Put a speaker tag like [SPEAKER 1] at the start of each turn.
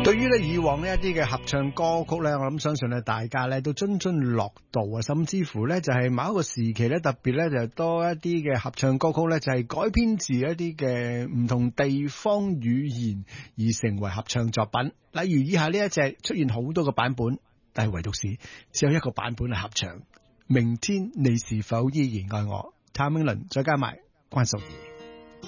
[SPEAKER 1] 對於咧以往呢一啲嘅合唱歌曲咧，我諗相信咧大家咧都津津樂道啊，甚至乎咧就係某一個時期咧特別咧就多一啲嘅合唱歌曲咧就係改編自一啲嘅唔同地方語言而成為合唱作品。例如以下呢一隻出現好多個版本，但係唯獨是只有一個版本係合唱。明天你是否依然愛我？譚詠麟再加埋關淑怡。